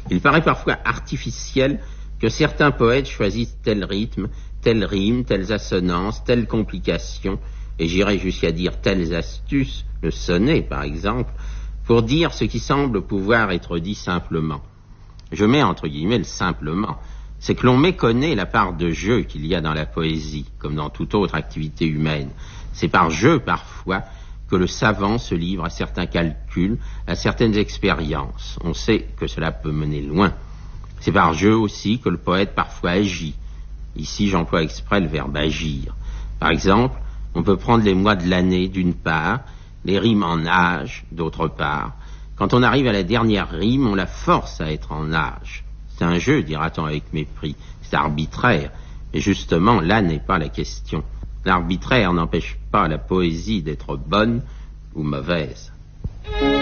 Il paraît parfois artificiel que certains poètes choisissent tel rythme, telle rime, telles assonances, telles complications, et j'irais jusqu'à dire telles astuces, le sonnet par exemple, pour dire ce qui semble pouvoir être dit simplement. Je mets entre guillemets le simplement. C'est que l'on méconnaît la part de jeu qu'il y a dans la poésie, comme dans toute autre activité humaine. C'est par jeu, parfois, que le savant se livre à certains calculs, à certaines expériences. On sait que cela peut mener loin. C'est par jeu aussi que le poète parfois agit. Ici, j'emploie exprès le verbe agir. Par exemple, on peut prendre les mois de l'année d'une part, les rimes en âge d'autre part. Quand on arrive à la dernière rime, on la force à être en âge. C'est un jeu, dira-t-on avec mépris. C'est arbitraire. Et justement, là n'est pas la question. L'arbitraire n'empêche pas la poésie d'être bonne ou mauvaise.